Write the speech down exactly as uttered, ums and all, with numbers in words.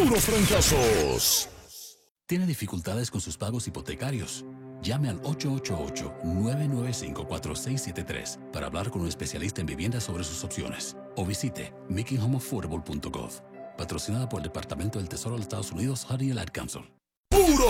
puros fracasos. ¿Tiene dificultades con sus pagos hipotecarios? Llame al ocho ocho ocho, nueve nueve cinco, cuatro seis siete tres para hablar con un especialista en vivienda sobre sus opciones. O visite making home affordable punto gov. Patrocinada por el Departamento del Tesoro de los Estados Unidos, Honey and Ad Council. Puro